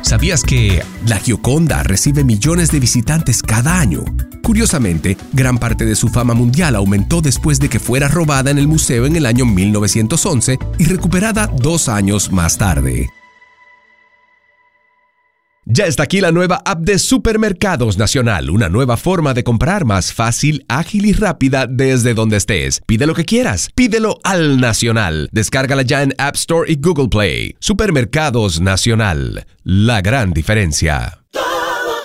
¿Sabías que la Gioconda recibe millones de visitantes cada año? Curiosamente, gran parte de su fama mundial aumentó después de que fuera robada en el museo en el año 1911 y recuperada 2 años más tarde. Ya está aquí la nueva app de Supermercados Nacional, una nueva forma de comprar más fácil, ágil y rápida desde donde estés. Pide lo que quieras, pídelo al Nacional. Descárgala ya en App Store y Google Play. Supermercados Nacional, la gran diferencia.